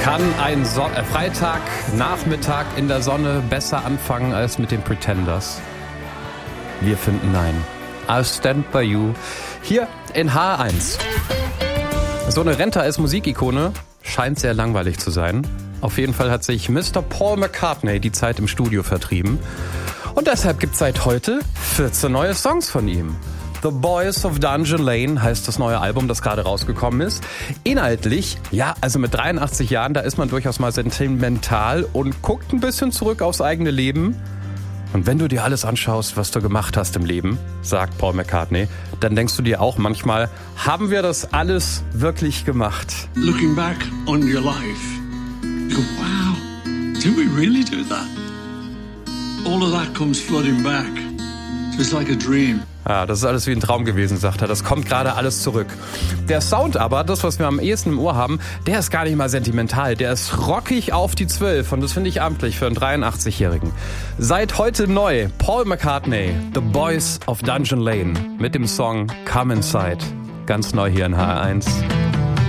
Kann ein Freitagnachmittag in der Sonne besser anfangen als mit den Pretenders? Wir finden nein. I'll stand by you. Hier in H1. So eine Renta als Musikikone scheint sehr langweilig zu sein. Auf jeden Fall hat sich Mr. Paul McCartney die Zeit im Studio vertrieben. Und deshalb gibt es seit heute 14 neue Songs von ihm. The Boys of Dungeon Lane heißt das neue Album, das gerade rausgekommen ist. Inhaltlich, ja, also mit 83 Jahren, da ist man durchaus mal sentimental und guckt ein bisschen zurück aufs eigene Leben. Und wenn du dir alles anschaust, was du gemacht hast im Leben, sagt Paul McCartney, dann denkst du dir auch manchmal, haben wir das alles wirklich gemacht? Looking back on your life, you go, wow, did we really do that? All of that comes flooding back. So it's like a dream. Ja, das ist alles wie ein Traum gewesen, sagt er. Das kommt gerade alles zurück. Der Sound aber, das, was wir am ehesten im Ohr haben, der ist gar nicht mal sentimental. Der ist rockig auf die 12 und das finde ich amtlich für einen 83-Jährigen. Seit heute neu, Paul McCartney, The Boys of Dungeon Lane mit dem Song Come Inside. Ganz neu hier in HR1.